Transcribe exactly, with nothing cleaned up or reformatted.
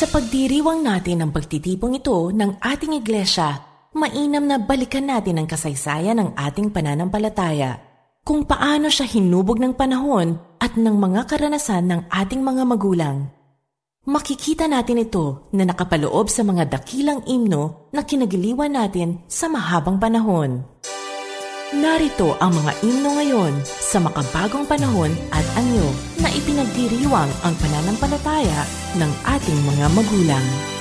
Sa pagdiriwang natin ng pagtitipong ito ng ating iglesia, mainam na balikan natin ang kasaysayan ng ating pananampalataya. Kung paano siya hinubog ng panahon at ng mga karanasan ng ating mga magulang. Makikita natin ito na nakapaloob sa mga dakilang imno na kinagiliwan natin sa mahabang panahon. Narito ang mga imno ngayon sa makabagong panahon at anyo na ipinagdiriwang ang pananampalataya ng ating mga magulang.